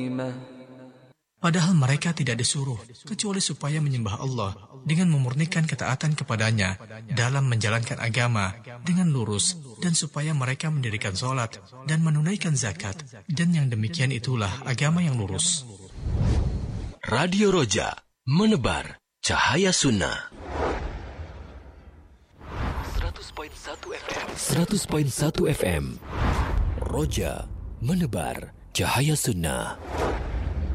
Padahal mereka tidak disuruh kecuali supaya menyembah Allah dengan memurnikan ketaatan kepadanya dalam menjalankan agama dengan lurus dan supaya mereka mendirikan sholat dan menunaikan zakat, dan yang demikian itulah agama yang lurus. Radio Roja, menebar cahaya sunnah. 100.1 FM. Roja, menebar cahaya sunnah.